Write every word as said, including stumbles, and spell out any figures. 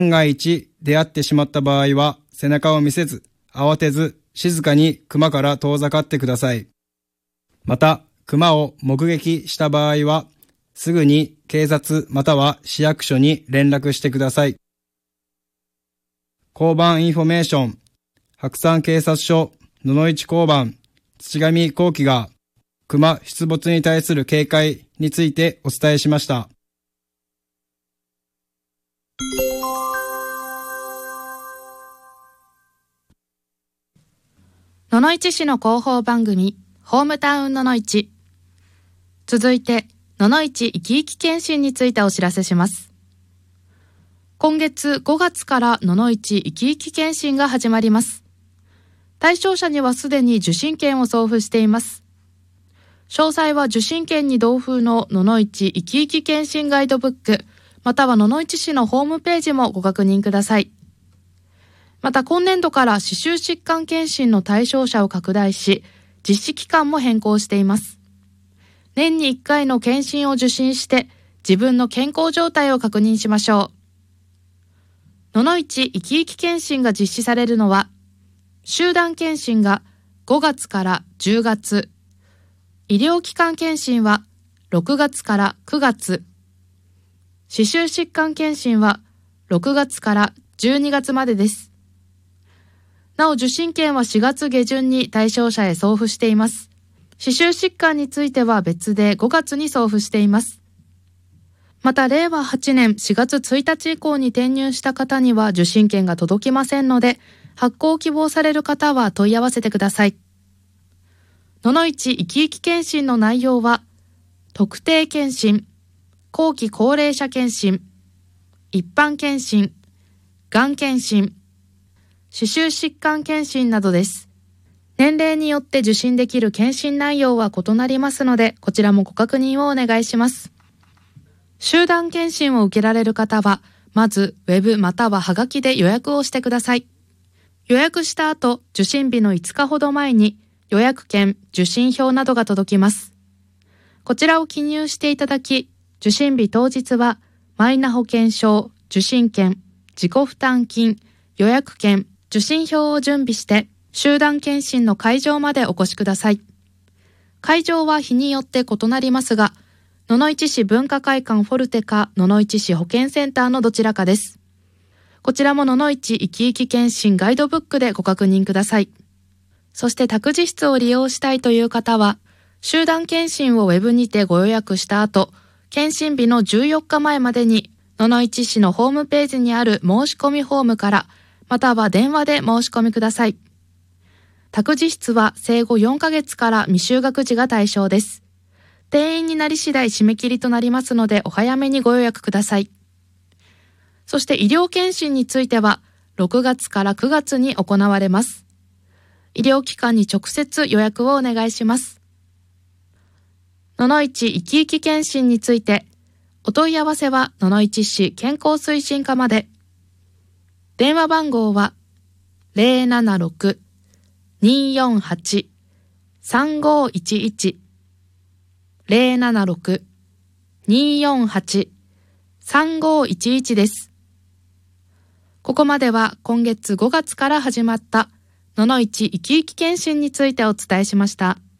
万が一出会ってしまった場合は、背中を見せず、慌てず、静かに熊から遠ざかってください。また、熊を目撃した場合は、すぐに警察または市役所に連絡してください。交番インフォメーション、白山警察署野々市交番土上幸喜が熊出没に対する警戒についてお伝えしました。 野々市市の広報番組ホームタウン野々市。続いて野々市いきいき検診についてお知らせします。今月ごがつから野々市いきいき検診が始まります。対象者にはすでに受診券を送付しています。詳細は受診券に同封の野々市いきいき検診ガイドブックまたは野々市市のホームページもご確認ください。また今年度から歯周疾患検診の対象者を拡大し、実施期間も変更しています。年にいっかいの検診を受診して自分の健康状態を確認しましょう。野々市いきいき検診が実施されるのは、集団検診がごがつからじゅうがつ、医療機関検診はろくがつからくがつ、歯周疾患検診はろくがつからじゅうにがつまでです。なお受診券はしがつげじゅんに対象者へ送付しています。歯周疾患については別でごがつに送付しています。またれいわはちねんしがつついたち以降に転入した方には受診券が届きませんので、発行を希望される方は問い合わせてください。野々市いきいき検診の内容は、特定検診、後期高齢者検診、一般検診、がん検診、歯周疾患検診などです。年齢によって受診できる検診内容は異なりますので、こちらもご確認をお願いします。集団検診を受けられる方は、まずウェブまたははがきで予約をしてください。予約した後、受診日のいつかほど前に予約券、受診票などが届きます。こちらを記入していただき、受診日当日はマイナ保険証、受診券、自己負担金、予約券、受診票を準備して集団検診の会場までお越しください。会場は日によって異なりますが、野々市市文化会館フォルテか野々市市保健センターのどちらかです。こちらも野々市いきいき検診ガイドブックでご確認ください。そして託児室を利用したいという方は、集団検診をウェブにてご予約した後、検診日のじゅうよっかまえまでに野々市市のホームページにある申し込みフォームからまたは電話で申し込みください。託児室は生後よんかげつから未就学児が対象です。定員になり次第締め切りとなりますのでお早めにご予約ください。そして医療検診についてはろくがつからくがつに行われます。医療機関に直接予約をお願いします。野々市いきいき検診についてお問い合わせは野々市市健康推進課まで。電話番号は ゼロななろく にーよんはち さんごいちいち ゼロななろく にーよんはち さんごいちいち です。ここまでは今月ごがつから始まった野々市いきいき検診についてお伝えしました。